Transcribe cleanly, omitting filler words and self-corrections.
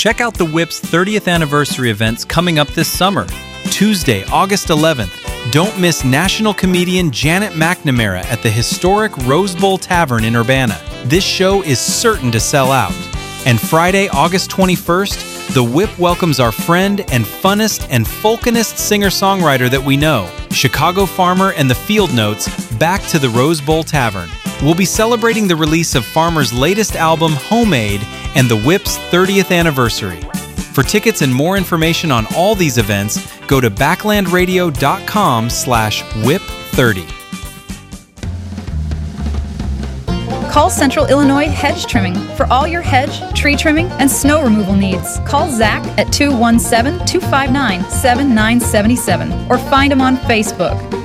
Check out the Whip's 30th anniversary events coming up this summer. Tuesday, August 11th. Don't miss national comedian Janet McNamara at the historic Rose Bowl Tavern in Urbana. This show is certain to sell out. And Friday, August 21st, the Whip welcomes our friend and funnest and folkinest singer-songwriter that we know, Chicago Farmer and the Field Notes, back to the Rose Bowl Tavern. We'll be celebrating the release of Farmer's latest album, Homemade, and the Whip's 30th anniversary. For tickets and more information on all these events, go to backlandradio.com/whip30. Call Central Illinois Hedge Trimming for all your hedge, tree trimming, and snow removal needs. Call Zach at 217-259-7977 or find him on Facebook.